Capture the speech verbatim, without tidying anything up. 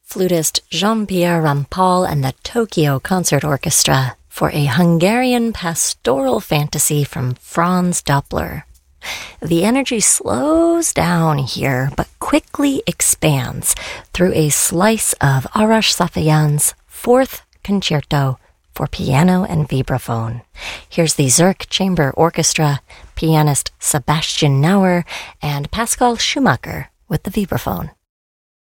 flutist Jean-Pierre Rampal and the Tokyo Concert Orchestra for a Hungarian pastoral fantasy from Franz Doppler. The energy slows down here, but quickly expands through a slice of Arash Safyan's Fourth Concerto for piano and vibraphone. Here's the Zurich Chamber Orchestra, pianist Sebastian Nauer, and Pascal Schumacher with the vibraphone.